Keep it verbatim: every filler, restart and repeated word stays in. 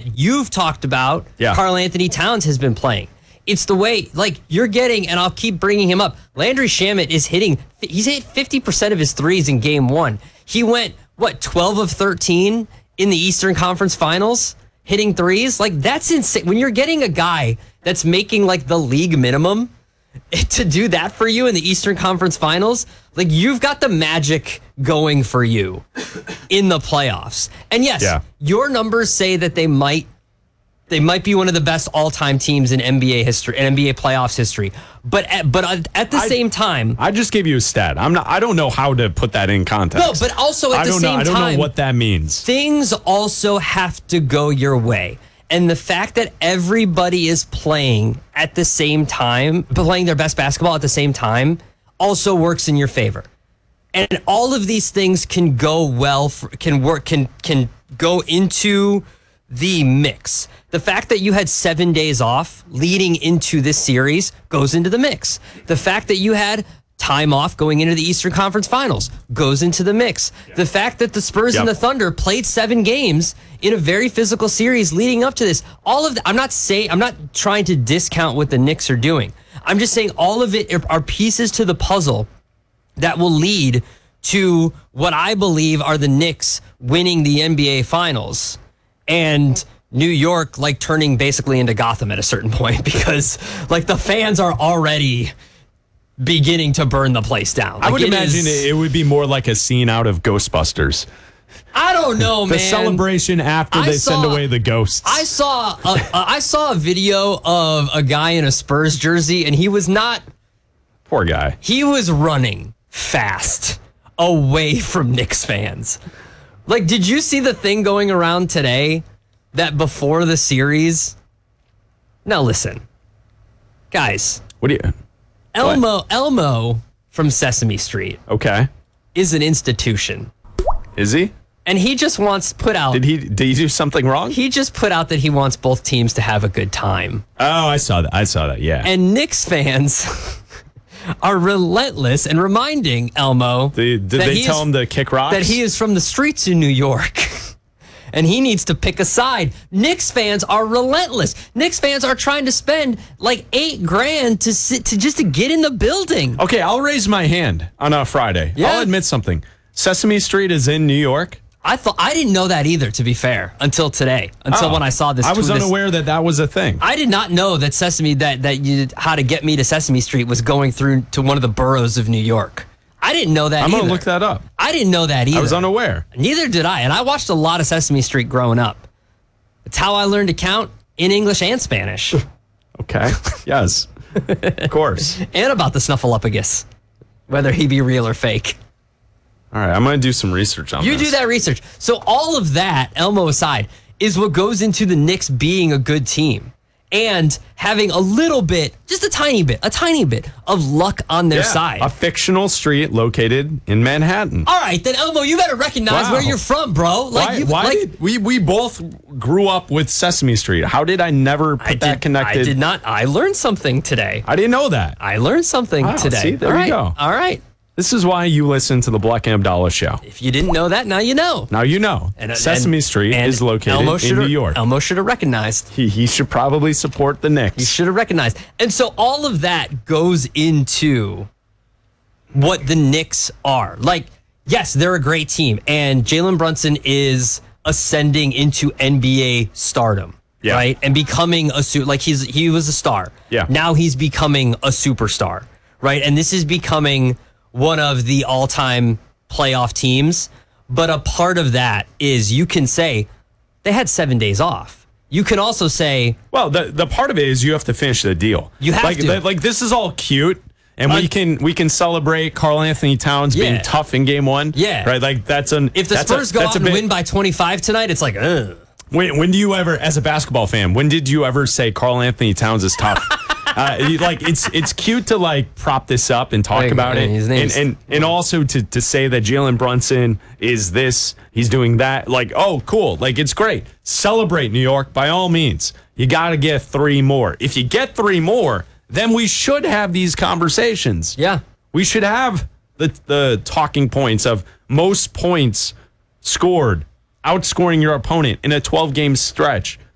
that you've talked about, yeah. Karl Anthony Towns has been playing. It's the way, like, you're getting, and I'll keep bringing him up, Landry Shamet is hitting, he's hit fifty percent of his threes in game one. He went, what, twelve of thirteen in the Eastern Conference Finals, hitting threes? Like, that's insane. When you're getting a guy that's making, like, the league minimum to do that for you in the Eastern Conference Finals, like, you've got the magic going for you in the playoffs. And yes, yeah. your numbers say that they might They might be one of the best all-time teams in N B A history, N B A playoffs history. But at, but at the I, same time, I just gave you a stat. I'm not. I don't know how to put that in context. No, but also at I the don't same know, I don't time, know what that means. Things also have to go your way, and the fact that everybody is playing at the same time, playing their best basketball at the same time, also works in your favor. And all of these things can go well, for, can work, can can go into the mix. The fact that you had seven days off leading into this series goes into the mix. The fact that you had time off going into the Eastern Conference Finals goes into the mix. Yeah. The fact that the Spurs yep. and the Thunder played seven games in a very physical series leading up to this, all of the, I'm not saying, I'm not trying to discount what the Knicks are doing. I'm just saying all of it are pieces to the puzzle that will lead to what I believe are the Knicks winning the N B A Finals. And New York, like, turning basically into Gotham at a certain point because, like, the fans are already beginning to burn the place down. Like, I would it imagine is, it would be more like a scene out of Ghostbusters. I don't know, the man. The celebration after I they saw, send away the ghosts. I saw, a, a, I saw a video of a guy in a Spurs jersey, and he was not... Poor guy. He was running fast away from Knicks fans. Like, did you see the thing going around today that before the series? Now listen, guys. What do you? Elmo, what? Elmo from Sesame Street. Okay. Is an institution. Is he? And he just wants put out. Did he? Did he do something wrong? He just put out that he wants both teams to have a good time. Oh, I saw that. I saw that. Yeah. And Knicks fans are relentless and reminding Elmo. Did, did they tell is, him to kick rocks? That he is from the streets in New York. And he needs to pick a side. Knicks fans are relentless. Knicks fans are trying to spend like eight grand to sit to just to get in the building. Okay, I'll raise my hand on a Friday. Yeah. I'll admit something. Sesame Street is in New York. I thought I didn't know that either, to be fair, until today. Until oh, when I saw this. I was this, unaware that that was a thing. I did not know that Sesame that that you How to Get Me to Sesame Street was going through to one of the boroughs of New York. I didn't know that I'm either. going to look that up. I didn't know that either. I was unaware. Neither did I. And I watched a lot of Sesame Street growing up. It's how I learned to count in English and Spanish. Okay. Yes. Of course. And about the Snuffleupagus, whether he be real or fake. All right. I'm going to do some research on you this. You do that research. So all of that, Elmo aside, is what goes into the Knicks being a good team. And having a little bit, just a tiny bit, a tiny bit of luck on their yeah, side. A fictional street located in Manhattan. All right, then Elmo, you better recognize wow. where you're from, bro. Like, why? you, why like, did we? We both grew up with Sesame Street. How did I never put I that did, connected? I did not. I learned something today. I didn't know that. I learned something wow, today. See, there All we right. go. All right. This is why you listen to the Black and Abdallah show. If you didn't know that, now you know. Now you know. And, Sesame and, Street and is located in New York. Elmo should have recognized. He he should probably support the Knicks. He should have recognized. And so all of that goes into what the Knicks are. Like, yes, they're a great team. And Jalen Brunson is ascending into N B A stardom. Yeah. Right? And becoming a suit like he's he was a star. Yeah. Now he's becoming a superstar. Right? And this is becoming one of the all-time playoff teams. But a part of that is you can say they had seven days off. You can also say... Well, the the part of it is you have to finish the deal. You have like, to. Like, like, this is all cute, and Uh, we can we can celebrate Karl Anthony Towns Yeah. being tough in game one. Yeah. Right? Like, that's an... If the that's Spurs a, go that's out a and bit, win by twenty-five tonight, it's like, ugh. When, when do you ever, as a basketball fan, when did you ever say Karl Anthony Towns is tough? uh, you- like it's it's cute to like prop this up and talk Like, about uh, it, his and name's- and and also to to say that Jalen Brunson is this, he's doing that. Like, oh, cool, like it's great. Celebrate, New York, by all means. You got to get three more. If you get three more, then we should have these conversations. Yeah. We should have the the talking points of most points scored, outscoring your opponent in a twelve-game stretch.